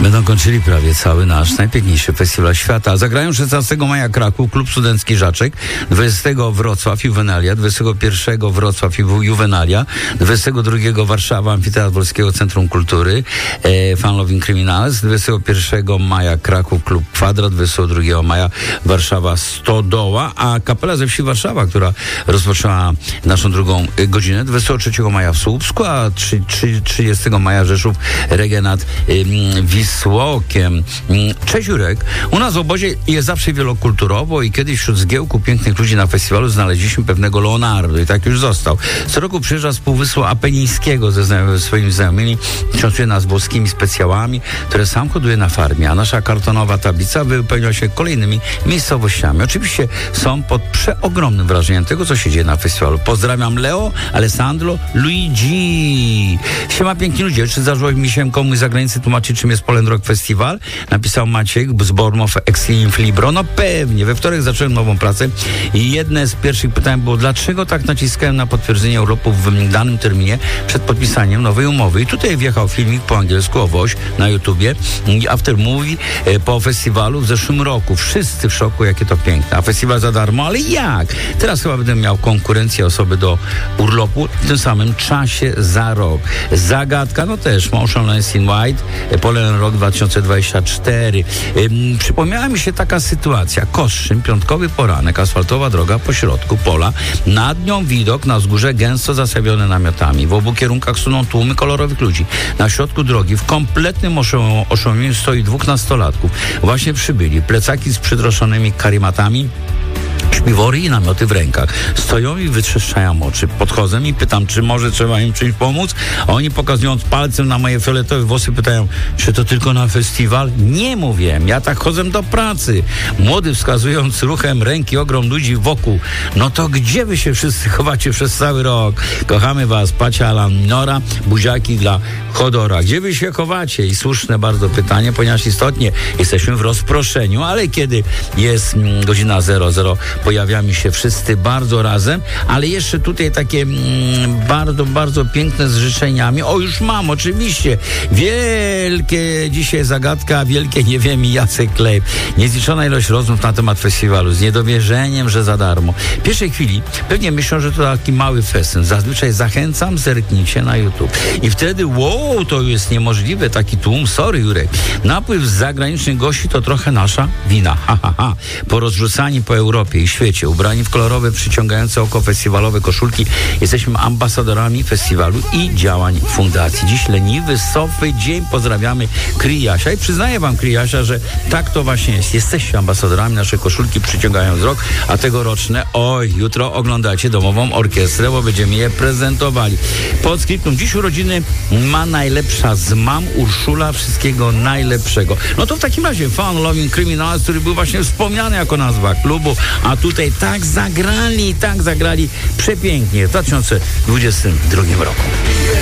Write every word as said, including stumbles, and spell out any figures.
Będą kończyli prawie cały nasz najpiękniejszy festiwal świata. Zagrają szesnastego maja Kraków, Klub Studencki Żaczek, dwudziestego Wrocław Juwenalia, dwudziestego pierwszego Wrocław Juwenalia, dwudziestego drugiego Warszawa Amfiteatr Wolskiego Centrum Kultury, e, Fun Loving Criminals, dwudziestego pierwszego maja Kraków Klub Kwadrat, dwudziestego drugiego maja Warszawa Stodoła, a Kapela ze Wsi Warszawa, która rozpoczęła naszą drugą godzinę, dwudziestego trzeciego maja w Słupsku, a trzydziestego maja Rzeszów Reggae nad ym, Wisłokiem. Cześć Jurek, u nas w obozie jest zawsze wielokulturowo i kiedyś wśród zgiełku pięknych ludzi na festiwalu znaleźliśmy pewnego Leonardo i tak już został. Co roku przyjeżdża z Półwyspu Apenińskiego ze znajomymi, swoimi znajomymi, częstuje nas włoskimi specjałami, które sam hoduje na farmie, a nasza kartonowa tablica wypełnia się kolejnymi miejscowościami. Oczywiście są pod przeogromnym wrażeniem tego, co się dzieje na festiwalu. Pozdrawiam Leo, Alessandro, Luigi. Siema piękni ludzie, czy zdarzyło mi się komuś z zagranicy tłumaczyć, czym jest Poland Rock Festival? Napisał Maciek z Bormow Extreme Libro. No pewnie, we wtorek zacząłem nową pracę i jedne z pierwszych pytań było, dlaczego tak naciskałem na potwierdzenie urlopu w danym terminie przed podpisaniem nowej umowy. I tutaj wjechał filmik po angielsku o Woś na YouTubie, after movie po festiwalu w zeszłym roku. Wszyscy w szoku, jakie to piękne. A festiwal za darmo, ale jak? Teraz chyba będę miał konkurencję osoby do urlopu w tym samym czasie za rok. Zagadka, no też Motionless in White, Poland Rock dwa tysiące dwudziesty czwarty. Ym, przypomniała mi się taka sytuacja. Koszczyn, piątkowy poranek, asfaltowa droga po środku pola, nad nią widok na wzgórze gęsto zastawione namiotami. W obu kierunkach suną tłumy kolorowych ludzi. Na środku drogi w kompletnym oszołomieniu stoi dwóch nastolatków. Właśnie przybyli. Plecaki z przydroszonymi karimatami, śpiwory i namioty w rękach. Stoją i wytrzeszczają oczy. Podchodzę i pytam, czy może trzeba im czymś pomóc? A oni, pokazując palcem na moje fioletowe włosy, pytają, czy to tylko na festiwal? Nie mówię, ja tak chodzę do pracy. Młody, wskazując ruchem ręki ogrom ludzi wokół. No to gdzie wy się wszyscy chowacie przez cały rok? Kochamy was, Pacia Alan Nora, buziaki dla Chodora. Gdzie wy się chowacie? I słuszne bardzo pytanie, ponieważ istotnie jesteśmy w rozproszeniu, ale kiedy jest mm, godzina zero zero, pojawiamy się wszyscy bardzo razem, ale jeszcze tutaj takie mm, bardzo, bardzo piękne z życzeniami. O, już mam, oczywiście. Wielkie dzisiaj zagadka, wielkie nie wiem i Jacek Klej. Niezliczona ilość rozmów na temat festiwalu, z niedowierzeniem, że za darmo. W pierwszej chwili pewnie myślą, że to taki mały festyn. Zazwyczaj zachęcam, zerknijcie na YouTube. I wtedy, wow, to jest niemożliwe, taki tłum, sorry Jurek. Napływ z zagranicznych gości to trochę nasza wina. Ha, ha, ha. Porozrzucani po Europie i świecie, ubrani w kolorowe, przyciągające oko festiwalowe koszulki, jesteśmy ambasadorami festiwalu i działań fundacji. Dziś leniwy, sofy dzień. Pozdrawiamy Kryjasia i przyznaję wam, Kryjasia, że tak to właśnie jest. Jesteście ambasadorami, nasze koszulki przyciągają wzrok, a tegoroczne, oj, jutro oglądacie domową orkiestrę, bo będziemy je prezentowali. Podskryptum, dziś urodziny ma najlepsza z mam Urszula, wszystkiego najlepszego. No to w takim razie Fun Loving Criminals, który był właśnie wspomniany jako nazwa klubu, a tutaj tak zagrali, tak zagrali przepięknie w dwa tysiące dwudziestym drugim roku.